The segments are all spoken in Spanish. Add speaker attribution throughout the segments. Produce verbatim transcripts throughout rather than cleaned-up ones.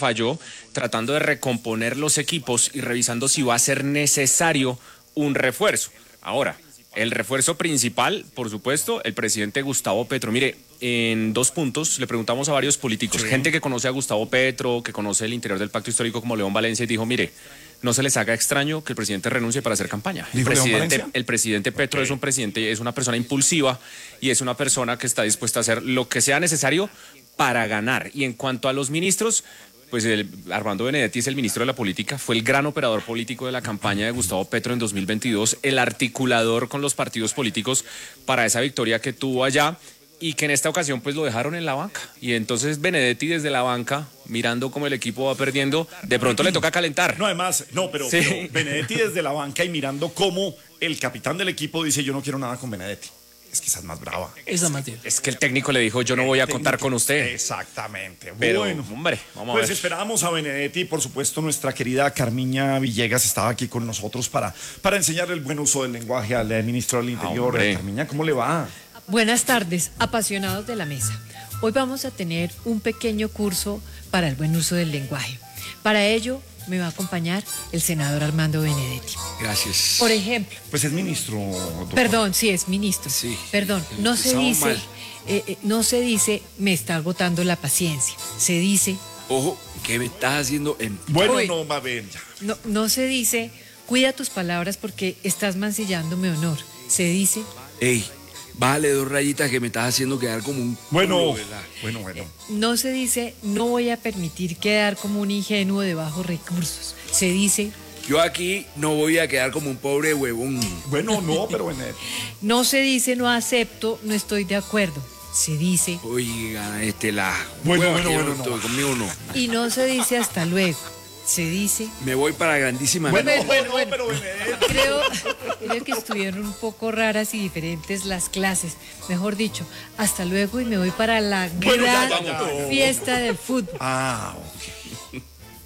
Speaker 1: falló, tratando de recomponer los equipos y revisando si va a ser necesario un refuerzo. Ahora, el refuerzo principal, por supuesto, el presidente Gustavo Petro. Mire, en dos puntos le preguntamos a varios políticos, sí. gente que conoce a Gustavo Petro, que conoce el interior del pacto histórico como León Valencia, y dijo, mire, no se les haga extraño que el presidente renuncie para hacer campaña. El presidente, el presidente Petro okay. es un presidente, es una persona impulsiva y es una persona que está dispuesta a hacer lo que sea necesario para ganar. Y en cuanto a los ministros, pues el, Armando Benedetti es el ministro de la política, fue el gran operador político de la campaña de Gustavo Petro en dos mil veintidós, el articulador con los partidos políticos para esa victoria que tuvo allá y que en esta ocasión pues lo dejaron en la banca. Y entonces Benedetti desde la banca, mirando cómo el equipo va perdiendo, de pronto le toca calentar.
Speaker 2: No, además, no, pero, sí. pero Benedetti desde la banca y mirando cómo el capitán del equipo dice, yo no quiero nada con Benedetti. Es que esa es más brava.
Speaker 3: Esa más
Speaker 1: Es que el técnico le dijo, yo no voy a contar con usted.
Speaker 2: Exactamente.
Speaker 1: Pero,
Speaker 2: bueno,
Speaker 1: hombre, vamos
Speaker 2: pues
Speaker 1: a ver.
Speaker 2: esperábamos a Benedetti y por supuesto nuestra querida Carmiña Villegas estaba aquí con nosotros para, para enseñarle el buen uso del lenguaje al eh, ministro del Interior.
Speaker 1: Ah,
Speaker 2: Carmiña, ¿cómo le va?
Speaker 4: Buenas tardes, apasionados de la mesa. Hoy vamos a tener un pequeño curso para el buen uso del lenguaje. Para ello me va a acompañar el senador Armando Benedetti.
Speaker 1: Gracias.
Speaker 4: Por ejemplo.
Speaker 2: Pues es ministro. Doctor.
Speaker 4: Perdón, sí, es ministro.
Speaker 1: Sí.
Speaker 4: Perdón, no se dice, eh, eh, no se dice, me está agotando la paciencia. Se dice.
Speaker 5: Ojo, ¿qué me estás haciendo en...
Speaker 2: Bueno,
Speaker 4: Uy,
Speaker 2: no, va a ver ya.
Speaker 4: No, no se dice, cuida tus palabras porque estás mancillando mi honor. Se dice.
Speaker 5: Ey, bájale dos rayitas que me estás haciendo quedar como un...
Speaker 2: Bueno,
Speaker 5: culo, ¿verdad?
Speaker 2: bueno, bueno.
Speaker 4: No se dice, no voy a permitir quedar como un ingenuo de bajos recursos. Se dice.
Speaker 5: Yo aquí no voy a quedar como un pobre huevón.
Speaker 2: Bueno, no, pero Benedetti.
Speaker 4: No se dice, no acepto, no estoy de acuerdo. Se dice.
Speaker 5: Oiga, este la...
Speaker 2: Bueno,
Speaker 5: hueva
Speaker 2: bueno,
Speaker 5: que yo
Speaker 2: bueno,
Speaker 5: no
Speaker 2: no.
Speaker 5: estoy, conmigo no.
Speaker 4: Y no se dice hasta luego. Se dice.
Speaker 5: Me voy para grandísima...
Speaker 2: Bueno,
Speaker 4: Bueno,
Speaker 2: bueno,
Speaker 4: bueno.
Speaker 2: pero Benedetti.
Speaker 4: Creo, creo que estuvieron un poco raras y diferentes las clases. Mejor dicho, hasta luego y me voy para la
Speaker 2: Bueno, ya,
Speaker 4: gran
Speaker 2: ya, ya.
Speaker 4: fiesta del fútbol.
Speaker 2: Ah, ok.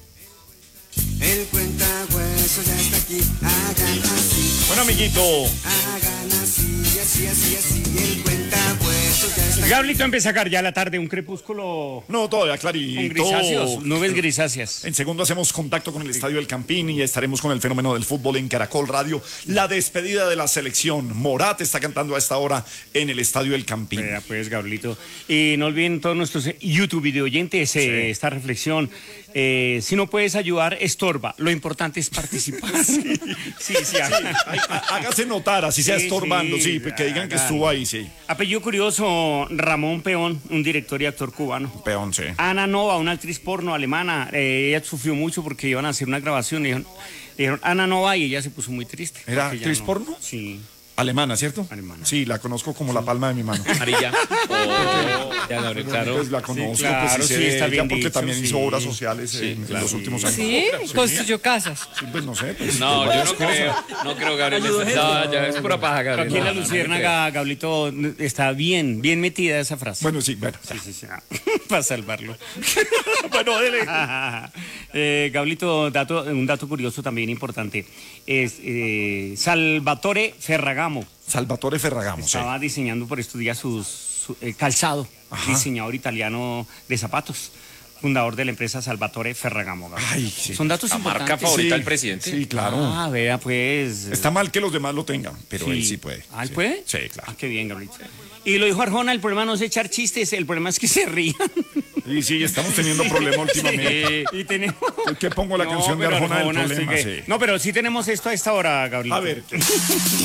Speaker 6: El cuentahueso ya está aquí, hagan así,
Speaker 2: Bueno, amiguito.
Speaker 6: hagan así, así, así, así, el cuentahueso ya está aquí.
Speaker 3: Gablito empieza a sacar ya la tarde un crepúsculo
Speaker 2: No, todavía clarito.
Speaker 3: con grisáceos, nubes grisáceas.
Speaker 2: En segundo hacemos contacto con el Estadio del Campín y estaremos con el fenómeno del fútbol en Caracol Radio. La despedida de la selección. Morat está cantando a esta hora en el Estadio del Campín.
Speaker 3: Vea pues, Gablito. Y no olviden todos nuestros YouTube video oyentes eh,
Speaker 2: Sí.
Speaker 3: esta reflexión. Eh, si no puedes ayudar, estorba. Lo importante es participar. Sí, sí, sí.
Speaker 2: Ay, há- hágase notar, así sea
Speaker 3: Sí,
Speaker 2: estorbando, sí,
Speaker 3: sí,
Speaker 2: que digan que
Speaker 3: hagan.
Speaker 2: estuvo ahí, sí.
Speaker 3: Apellido curioso, Ramón Peón, un director y actor cubano.
Speaker 2: Peón, sí.
Speaker 3: Ana Nova, una actriz porno alemana, eh, ella sufrió mucho porque iban a hacer una grabación. Le dijeron, le dijeron Ana Nova y ella se puso muy triste.
Speaker 2: ¿Era
Speaker 3: porque ya
Speaker 2: actriz
Speaker 3: no-
Speaker 2: porno?
Speaker 3: Sí.
Speaker 2: Alemana, ¿cierto?
Speaker 3: Alemana.
Speaker 2: Sí, la conozco como la palma de mi mano.
Speaker 1: Amarilla. Oh, ya, Gabriel, claro.
Speaker 2: Pues la conozco,
Speaker 3: claro,
Speaker 2: pues sí,
Speaker 3: sí,
Speaker 2: sé de
Speaker 3: está
Speaker 2: ella,
Speaker 3: bien
Speaker 2: porque
Speaker 3: dicho,
Speaker 2: también
Speaker 3: sí.
Speaker 2: hizo obras sociales
Speaker 1: Sí,
Speaker 2: en, en
Speaker 1: claro.
Speaker 2: los últimos años.
Speaker 4: Sí, construyó casas.
Speaker 2: Sí, pues no sé. Pues,
Speaker 1: No,
Speaker 2: pues,
Speaker 1: yo
Speaker 2: varias
Speaker 1: no
Speaker 2: cosas.
Speaker 1: creo. No creo, Gabriel. No, ya es pura paja,
Speaker 3: Pero
Speaker 1: Gabriel.
Speaker 3: aquí en la
Speaker 1: No, no, no
Speaker 3: Luciérnaga, Gablito, está bien, bien metida esa frase.
Speaker 2: Bueno, sí, bueno.
Speaker 3: Sí, sí, sí. Para salvarlo.
Speaker 2: Bueno, dele.
Speaker 3: eh, Gablito, dato, un dato curioso también importante. Es eh, Salvatore Ferragamo.
Speaker 2: Salvatore Ferragamo, sí.
Speaker 3: Estaba diseñando por estos días sus, su, eh, calzado,
Speaker 2: Ajá.
Speaker 3: diseñador italiano de zapatos, fundador de la empresa Salvatore Ferragamo. Gablito.
Speaker 2: Ay, sí.
Speaker 3: Son datos
Speaker 1: La
Speaker 3: importantes.
Speaker 1: marca favorita
Speaker 2: Sí,
Speaker 1: del presidente.
Speaker 2: Sí, claro.
Speaker 3: Ah, vea, pues.
Speaker 2: Está mal que los demás lo tengan, pero
Speaker 3: Sí.
Speaker 2: él sí puede.
Speaker 3: ¿Ah, él
Speaker 2: sí.
Speaker 3: puede?
Speaker 2: Sí, claro.
Speaker 3: Ah, qué bien, Gablito. Y lo dijo Arjona, el problema no es echar chistes, el problema es que se rían.
Speaker 2: Sí, sí, estamos teniendo problemas últimamente.
Speaker 3: Y tenemos...
Speaker 2: ¿Qué pongo la
Speaker 3: No,
Speaker 2: canción de
Speaker 3: pero
Speaker 2: Arjona del
Speaker 3: Arjona,
Speaker 2: problema?
Speaker 3: sí que-
Speaker 2: Sí.
Speaker 3: No, pero sí tenemos esto a esta hora, Gablito.
Speaker 2: A ver.